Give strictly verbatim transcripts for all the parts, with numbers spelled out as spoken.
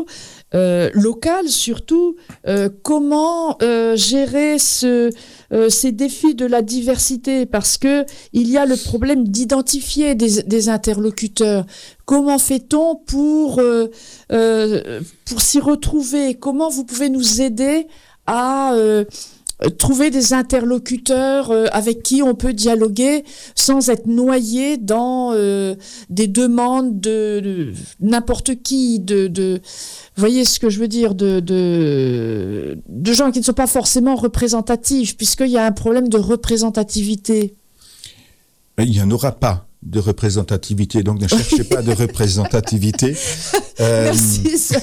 Euh, local surtout, euh, comment euh, gérer ce, euh, ces défis de la diversité, parce que il y a le problème d'identifier des, des interlocuteurs. Comment fait-on pour, euh, euh, pour s'y retrouver? Comment vous pouvez nous aider à euh, trouver des interlocuteurs euh, avec qui on peut dialoguer sans être noyé dans euh, des demandes de, de n'importe qui, de, de vous voyez ce que je veux dire, de, de, de gens qui ne sont pas forcément représentatifs, puisqu'il y a un problème de représentativité. Il n'y en aura pas de représentativité, donc ne cherchez pas de représentativité. Euh, Merci, ça,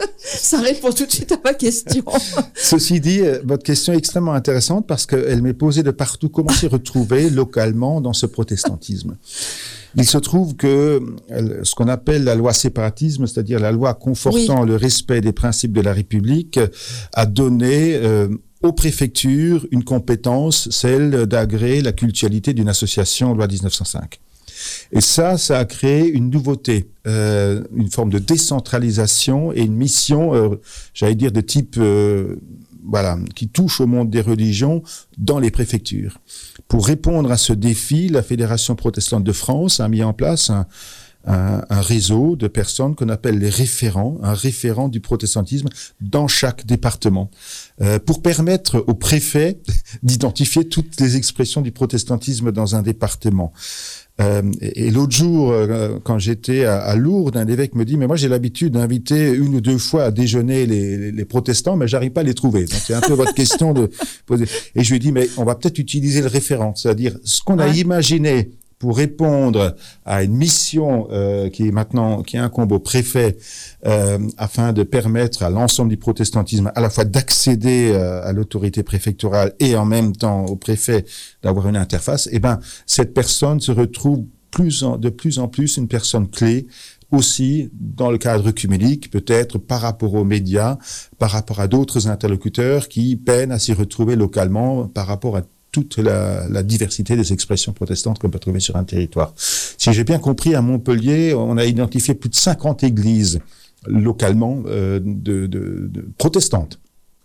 ça répond tout de suite à ma question. Ceci dit, votre question est extrêmement intéressante parce qu'elle m'est posée de partout. Comment s'y retrouver localement dans ce protestantisme? Il se trouve que ce qu'on appelle la loi séparatisme, c'est-à-dire la loi confortant oui. le respect des principes de la République, a donné euh, aux préfectures une compétence, celle d'agréer la cultualité d'une association, loi dix-neuf cent cinq. Et ça, ça a créé une nouveauté, euh, une forme de décentralisation et une mission, euh, j'allais dire, de type... Euh, voilà, qui touche au monde des religions dans les préfectures. Pour répondre à ce défi, la Fédération protestante de France a mis en place un, un, un réseau de personnes qu'on appelle les référents, un référent du protestantisme dans chaque département, euh, pour permettre aux préfets d'identifier toutes les expressions du protestantisme dans un département. Euh, et, et l'autre jour, euh, quand j'étais à, à Lourdes, un évêque me dit « Mais moi, j'ai l'habitude d'inviter une ou deux fois à déjeuner les, les, les protestants, mais j'arrive pas à les trouver. » Donc, c'est un peu votre question de poser. Et je lui ai dit « Mais on va peut-être utiliser le référent, c'est-à-dire ce qu'on a imaginé pour répondre à une mission euh, qui est maintenant qui incombe au préfet euh, afin de permettre à l'ensemble du protestantisme à la fois d'accéder euh, à l'autorité préfectorale et en même temps au préfet d'avoir une interface. Et ben cette personne se retrouve plus en, de plus en plus une personne clé aussi dans le cadre œcuménique, peut-être par rapport aux médias, par rapport à d'autres interlocuteurs qui peinent à s'y retrouver localement par rapport à toute la, la diversité des expressions protestantes qu'on peut trouver sur un territoire. Si j'ai bien compris, à Montpellier, on a identifié plus de cinquante églises localement euh, de, de, de protestantes.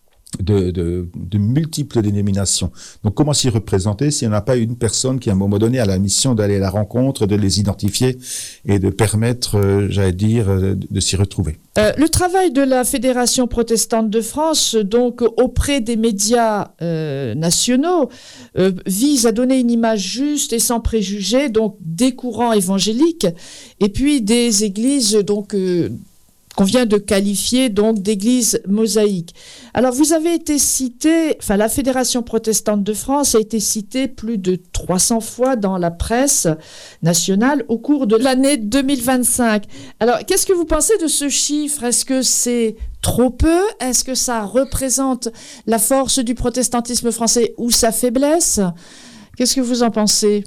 De, de, de multiples dénominations. Donc, comment s'y représenter s'il n'y en a pas une personne qui, à un moment donné, a la mission d'aller à la rencontre, de les identifier et de permettre, euh, j'allais dire, de, de s'y retrouver. Euh, le travail de la Fédération protestante de France, donc auprès des médias euh, nationaux, euh, vise à donner une image juste et sans préjugés, donc des courants évangéliques, et puis des églises, donc euh, qu'on vient de qualifier donc d'église mosaïque. Alors vous avez été cité, enfin la Fédération protestante de France a été citée plus de trois cents fois dans la presse nationale au cours de l'année deux mille vingt-cinq. Alors qu'est-ce que vous pensez de ce chiffre? Est-ce que c'est trop peu? Est-ce que ça représente la force du protestantisme français ou sa faiblesse? Qu'est-ce que vous en pensez?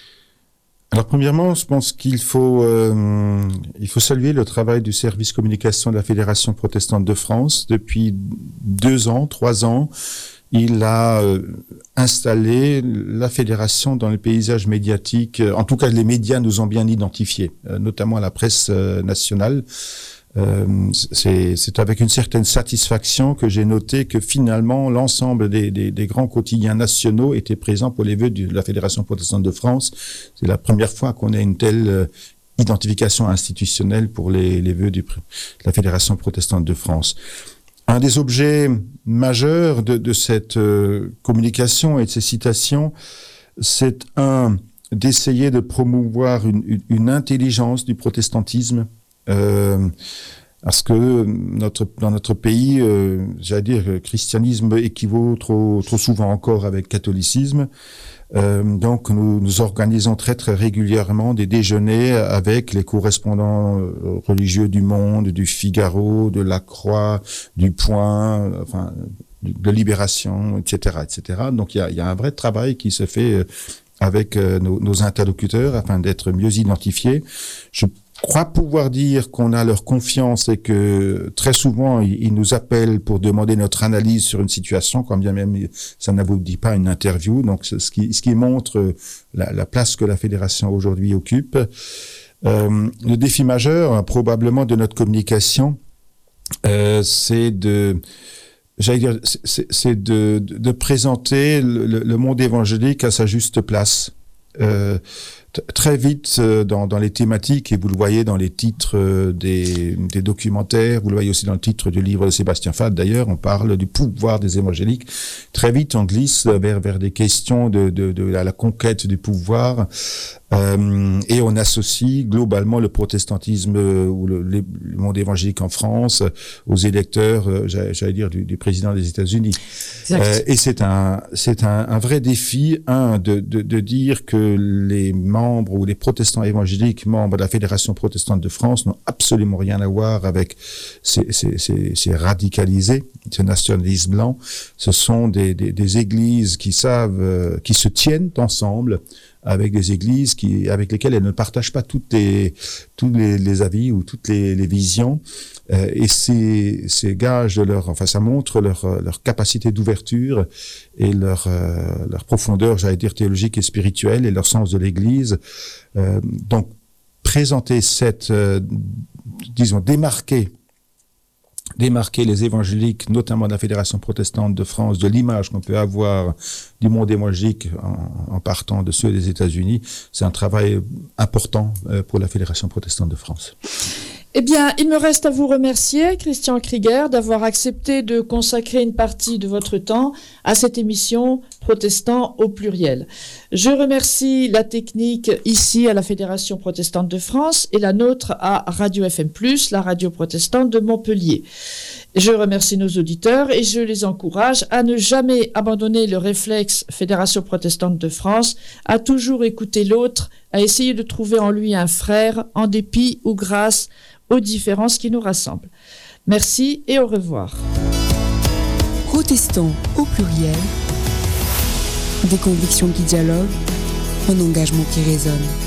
Alors premièrement, je pense qu'il faut euh, il faut saluer le travail du service communication de la Fédération protestante de France. Depuis deux ans, trois ans, il a euh, installé la fédération dans le paysage médiatique. En tout cas, les médias nous ont bien identifiés, euh, notamment la presse euh, nationale. Euh, c'est, c'est avec une certaine satisfaction que j'ai noté que finalement l'ensemble des, des, des grands quotidiens nationaux étaient présents pour les vœux de la Fédération protestante de France. C'est la première fois qu'on a une telle euh, identification institutionnelle pour les, les vœux du, de la Fédération protestante de France. Un des objets majeurs de, de cette euh, communication et de ces citations, c'est un d'essayer de promouvoir une, une, une intelligence du protestantisme. Euh, parce que notre, dans notre pays, euh, j'allais dire, le christianisme équivaut trop, trop souvent encore avec catholicisme. Euh, donc, nous, nous organisons très, très régulièrement des déjeuners avec les correspondants religieux du Monde, du Figaro, de la Croix, du Point, enfin, de Libération, et cetera, et cetera. Donc, il y a, il y a un vrai travail qui se fait avec nos, nos interlocuteurs afin d'être mieux identifiés. Je Je crois pouvoir dire qu'on a leur confiance et que très souvent, ils nous appellent pour demander notre analyse sur une situation, quand bien même ça ne vous dit pas une interview. Donc, ce qui, ce qui montre la, la place que la Fédération aujourd'hui occupe. Euh, le défi majeur, probablement, de notre communication, euh, c'est de, j'allais dire, c'est, c'est de, de présenter le, le monde évangélique à sa juste place. Euh, t- très vite euh, dans, dans les thématiques, et vous le voyez dans les titres euh, des, des documentaires, vous le voyez aussi dans le titre du livre de Sébastien Fath d'ailleurs, on parle du pouvoir des évangéliques. Très vite on glisse vers, vers des questions de, de, de la, la conquête du pouvoir, euh, et on associe globalement le protestantisme euh, ou le, le monde évangélique en France euh, aux électeurs, euh, j'allais, j'allais dire, du, du président des États-Unis. Euh, et c'est un, c'est un, un vrai défi, un, de, de, de dire que les membres ou les protestants évangéliques, membres de la Fédération protestante de France, n'ont absolument rien à voir avec ces, ces, ces, ces radicalisés, ce nationalisme blanc. Ce sont des, des, des églises qui savent, euh, qui se tiennent ensemble, avec des églises qui, avec lesquelles elles ne partagent pas toutes les, tous les, les avis ou toutes les, les visions. Euh, et c'est, c'est gage de leur, enfin, ça montre leur, leur capacité d'ouverture et leur, euh, leur profondeur, j'allais dire, théologique et spirituelle, et leur sens de l'Église. Euh, donc, présenter cette, euh, disons, démarquer démarquer les évangéliques, notamment de la Fédération protestante de France, de l'image qu'on peut avoir du monde évangélique en, en partant de ceux des États-Unis, c'est un travail important pour la Fédération protestante de France. Eh bien, il me reste à vous remercier, Christian Krieger, d'avoir accepté de consacrer une partie de votre temps à cette émission Protestants au pluriel. Je remercie la technique ici à la Fédération protestante de France et la nôtre à Radio F M plus, la radio protestante de Montpellier. Je remercie nos auditeurs et je les encourage à ne jamais abandonner le réflexe Fédération protestante de France, à toujours écouter l'autre, à essayer de trouver en lui un frère, en dépit ou grâce aux différences qui nous rassemblent. Merci et au revoir. Protestants au pluriel, des convictions qui dialoguent, un engagement qui résonne.